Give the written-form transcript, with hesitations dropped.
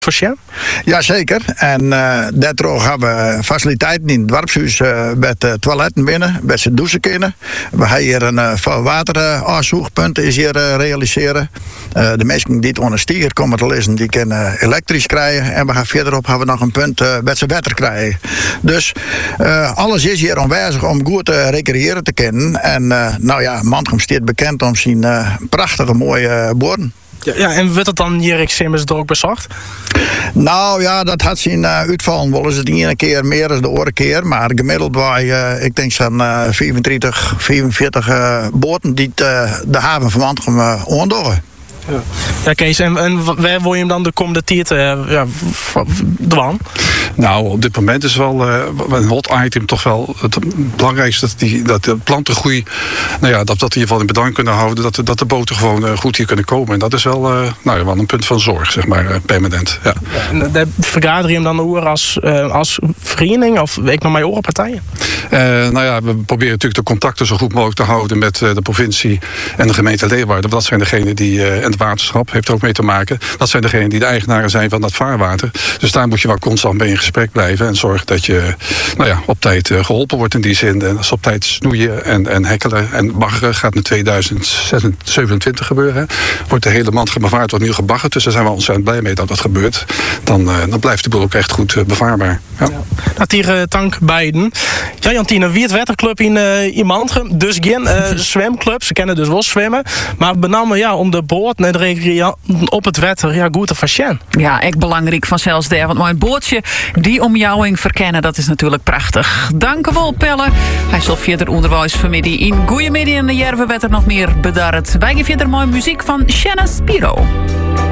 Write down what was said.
Voor Jazeker. En daardoor hebben we faciliteiten in het dorpshuis met toiletten binnen, met ze douchen kunnen. We hebben hier een waterafzoekpunt is hier realiseren. De mensen die het onder stier komen te lezen, die kunnen elektrisch krijgen. En we gaan verderop hebben we nog een punt met ze water krijgen. Dus alles is hier aanwezig om goed te recreëren te kunnen. En nou ja, Mantrum staat bekend om zijn prachtige mooie borden. Ja, en wordt het dan hier Simmers er ook bezocht? Nou ja, dat had zien uitvallen. Wel is het niet een keer meer dan de andere keer. Maar gemiddeld wij, ik denk zo'n 35, 44 boten die de haven van Mantrum aandoen. Ja, Kees, en waar wil je hem dan de komende tijd dwan? Nou, op dit moment is wel een hot item toch wel het belangrijkste dat de plantengroei, nou ja, dat we in ieder geval in bedwang kunnen houden, dat de boten gewoon goed hier kunnen komen. En dat is wel, wel een punt van zorg, zeg maar, permanent. Ja. En daar vergader je hem dan over als vereniging of ik nog mijn orenpartijen? Nou ja, we proberen natuurlijk de contacten zo goed mogelijk te houden met de provincie en de gemeente Leeuwarden. Dat zijn degenen die, en het waterschap heeft er ook mee te maken. Dat zijn degenen die de eigenaren zijn van dat vaarwater. Dus daar moet je wel constant mee in gesprek blijven en zorgen dat je op tijd geholpen wordt in die zin. En als op tijd snoeien en hekkelen en baggeren gaat in 2027 gebeuren. Wordt de hele mand bevaard, wordt nu gebaggerd. Dus daar zijn we ontzettend blij mee dat dat gebeurt. Dan blijft de boel ook echt goed bevaarbaar. Ja. Dat hier dank beiden. Ja, Jantine, wie het wetterclub in Mantrum. Dus geen zwemclub. Ze kennen dus wel zwemmen. Maar benamelijk om de boot en de recreanten op het wetter goed te fashion. Ja, echt belangrijk van zelfs daar. Want mijn bootje die omjouwing verkennen, dat is natuurlijk prachtig. Dank u wel, Pelle. Hij zal verder onderwijsfamilie in Goeiemiddag en de Jerve werd er nog meer bedarret. Wij geven verder mooie muziek van Shanna Spiro.